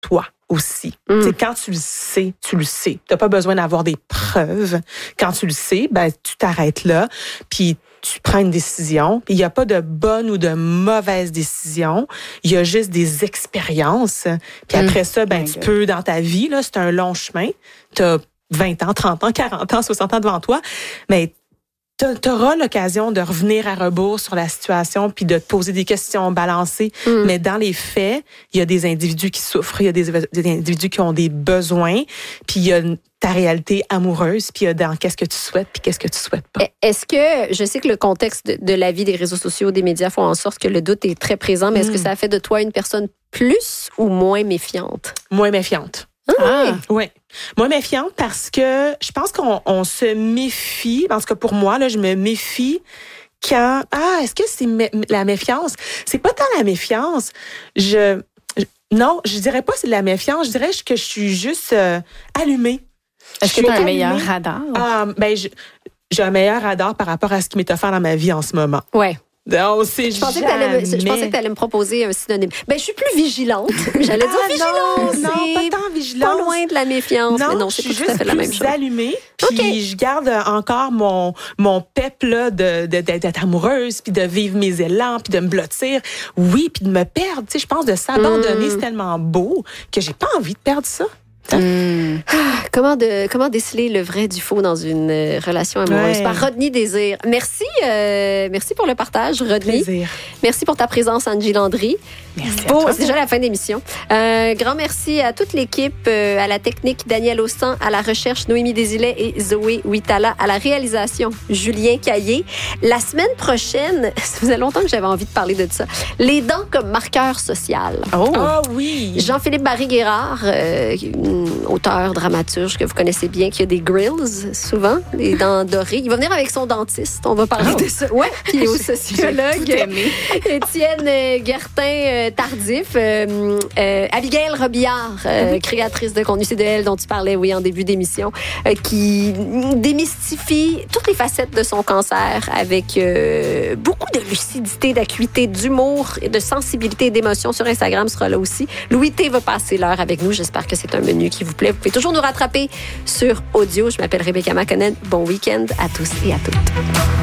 toi aussi. T'sais, quand tu le sais, tu le sais. T'as pas besoin d'avoir des preuves. Quand tu le sais, ben tu t'arrêtes là, puis tu prends une décision. Il n'y a pas de bonne ou de mauvaise décision. Il y a juste des expériences. Puis après ça, ben tu peux, dans ta vie, là, c'est un long chemin. T'as 20 ans, 30 ans, 40 ans, 60 ans devant toi, mais tu auras l'occasion de revenir à rebours sur la situation puis de te poser des questions balancées. Mais dans les faits, il y a des individus qui souffrent, il y a des individus qui ont des besoins, puis il y a ta réalité amoureuse, puis il y a dans qu'est-ce que tu souhaites puis qu'est-ce que tu souhaites pas. Est-ce que, je sais que le contexte de la vie des réseaux sociaux, des médias font en sorte que le doute est très présent, mais est-ce que ça a fait de toi une personne plus ou moins méfiante? Moins méfiante. Oui. Moins méfiante parce que je pense qu'on se méfie. En tout cas, pour moi, là, je me méfie quand... est-ce que c'est la méfiance? C'est pas tant la méfiance. Non, je dirais pas c'est de la méfiance. Je dirais que je suis juste allumée. Est-ce que tu as un meilleur radar? J'ai un meilleur radar par rapport à ce qui m'est offert dans ma vie en ce moment. Ouais. Non, je pensais que tu allais me proposer un synonyme. Je suis plus vigilante. J'allais dire vigilance. Non, pas tant vigilance. Pas loin de la méfiance. Non, mais non, c'est pas tout à fait la même chose. Je suis allumée, puis je garde encore mon pep là, d'être amoureuse, puis de vivre mes élans, puis de me blottir. Oui, puis de me perdre. Je pense de s'abandonner, c'est tellement beau que j'ai pas envie de perdre ça. Comment déceler le vrai du faux dans une relation amoureuse? Par Rodney Désir. Merci pour le partage, Rodney. Plaisir. Merci pour ta présence, Angie Landry. Merci. C'est déjà la fin de l'émission. Grand merci à toute l'équipe, à la technique, Daniel Austin, à la recherche, Noémie Desilets et Zoé Huitala, à la réalisation, Julien Caillé. La semaine prochaine, ça faisait longtemps que j'avais envie de parler de ça, les dents comme marqueur social. Oui. Jean-Philippe Barry-Guérard, auteur, dramaturge que vous connaissez bien, qui a des grills, souvent, des dents dorées. Il va venir avec son dentiste. On va parler de ça. Ouais, puis au sociologue Étienne Gertin-Tardif. Abigail Robillard, créatrice de contenu, c'est de elle dont tu parlais, oui, en début d'émission, qui démystifie toutes les facettes de son cancer avec beaucoup de lucidité, d'acuité, d'humour, et de sensibilité et d'émotion sur Instagram, sera là aussi. Louis T va passer l'heure avec nous. J'espère que c'est un menu qui vous plaît. Vous pouvez toujours nous rattraper sur audio. Je m'appelle Rebecca Makonnen. Bon week-end à tous et à toutes.